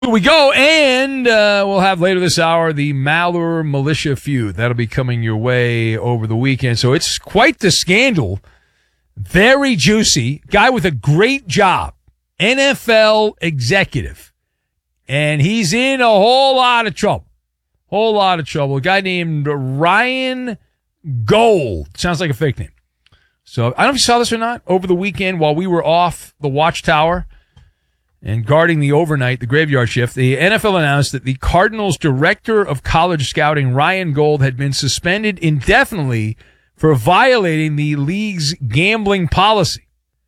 Here we go, and we'll have later this hour the Maller Militia feud. That'll be coming your way over the weekend. So it's quite the scandal. Very juicy. Guy with a great job. NFL executive. And he's in a whole lot of trouble. Whole lot of trouble. A guy named Ryan Gold. Sounds like a fake name. So I don't know if you saw this or not. Over the weekend, while we were off the watchtower and guarding the overnight, the graveyard shift, the NFL announced that the Cardinals' director of college scouting, Ryan Gold, had been suspended indefinitely for violating the league's gambling policy.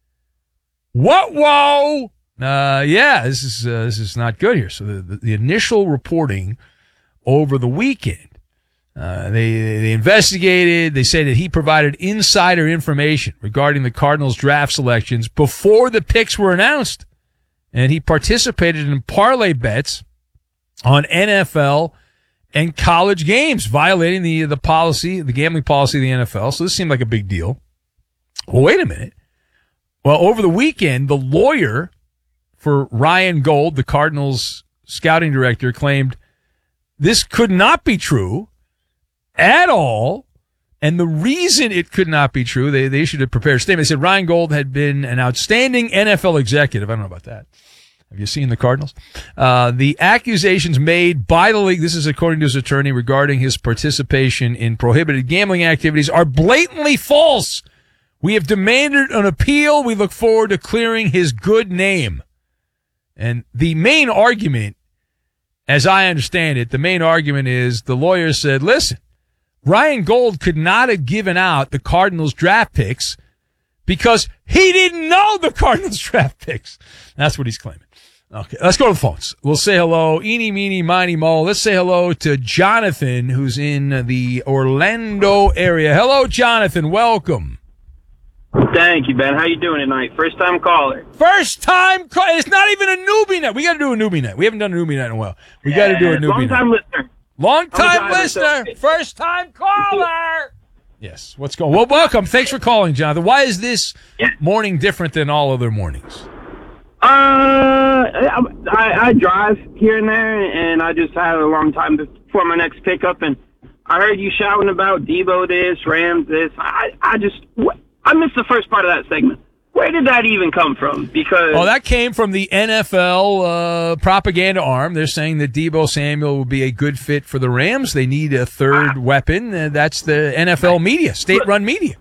What? Whoa! This is not good here. So the initial reporting over the weekend, they investigated. They say that he provided insider information regarding the Cardinals' draft selections before the picks were announced. And he participated in parlay bets on NFL and college games, violating the policy, the gambling policy of the NFL. So this seemed like a big deal. Well, wait a minute. Well, over the weekend, the lawyer for Ryan Gold, the Cardinals scouting director, claimed this could not be true at all. And the reason it could not be true, they issued a prepared statement. They said Ryan Gold had been an outstanding NFL executive. I don't know about that. Have you seen the Cardinals? The accusations made by the league, this is according to his attorney, regarding his participation in prohibited gambling activities are blatantly false. We have demanded an appeal. We look forward to clearing his good name. And the main argument, as I understand it, the main argument is the lawyer said, listen, Ryan Gold could not have given out the Cardinals draft picks because he didn't know the Cardinals draft picks. That's what he's claiming. Okay, let's go to the phones. We'll say hello, eeny, meeny, miny, mo. Let's say hello to Jonathan, who's in the Orlando area. Hello, Jonathan. Welcome. Thank you, Ben. How you doing tonight? First time caller. First time caller. It's not even a newbie night. We got to do a newbie night. We haven't done a newbie night in a while. We got to do a newbie night. Long-time listener. Long-time listener. First time caller. Yes. What's going on? Well, welcome. Thanks for calling, Jonathan. Why is this morning different than all other mornings? I drive here and there, and I just had a long time before my next pickup, and I heard you shouting about Debo this, Rams this. I missed the first part of that segment. Where did that even come from? Because that came from the NFL propaganda arm. They're saying that Debo Samuel will be a good fit for the Rams. They need a third weapon. That's the NFL media, state-run media.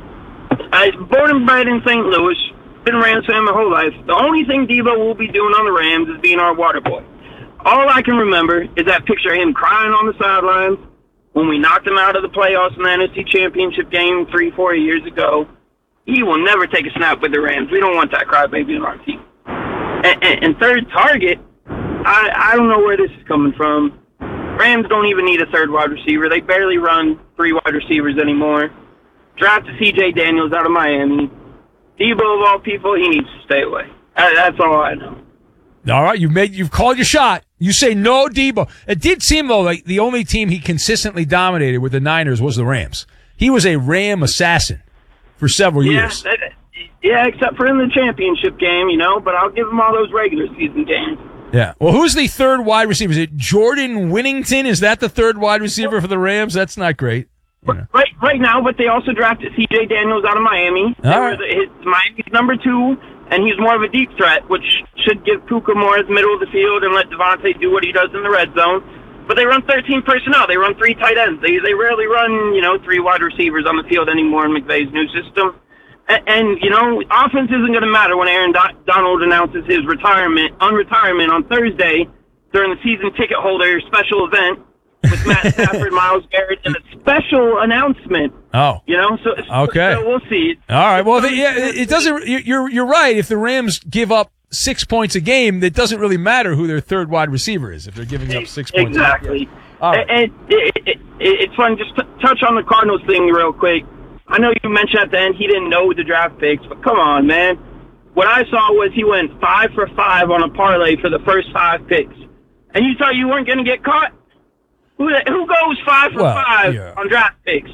I was born and bred in St. Louis. Been a Rams fan my whole life. The only thing Debo will be doing on the Rams is being our water boy. All I can remember is that picture of him crying on the sidelines when we knocked him out of the playoffs in the NFC Championship game 3-4 years ago. He will never take a snap with the Rams. We don't want that crybaby on our team. And third target, I don't know where this is coming from. Rams don't even need a third wide receiver. They barely run 3 wide receivers anymore. Drafted C.J. Daniels out of Miami. Debo, of all people, he needs to stay away. That's all I know. All right, you've called your shot. You say no Debo. It did seem, though, like the only team he consistently dominated with the Niners was the Rams. He was a Ram assassin for several years. Yeah, except for in the championship game, but I'll give him all those regular season games. Yeah. Well, who's the third wide receiver? Is it Jordan Winnington? Is that the third wide receiver for the Rams? That's not great. Yeah. Right now, but they also drafted C.J. Daniels out of Miami. Miami's number 2, and he's more of a deep threat, which should give Puka more as middle of the field and let Devontae do what he does in the red zone. But they run 13 personnel. They run 3 tight ends. They rarely run, 3 wide receivers on the field anymore in McVay's new system. And offense isn't going to matter when Aaron Donald announces his unretirement on Thursday during the season ticket holder special event with Matt Stafford, Myles Garrett, and a special announcement. Oh, so okay. So we'll see. All right. Well, it doesn't. You're right. If the Rams give up 6 points a game, it doesn't really matter who their third wide receiver is if they're giving up 6 points. Exactly. All right. And it's fun. Just touch on the Cardinals thing real quick. I know you mentioned at the end he didn't know the draft picks, but come on, man. What I saw was he went 5 for 5 on a parlay for the first 5 picks, and you thought you weren't going to get caught. Who goes 5 for 5 on draft picks?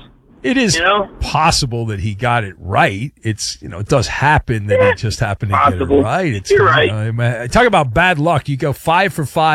It is You know? possible that he got it right. It's, it does happen that he just happened to get it Possible. right. It's, You're right. Talk about bad luck. You go 5 for 5.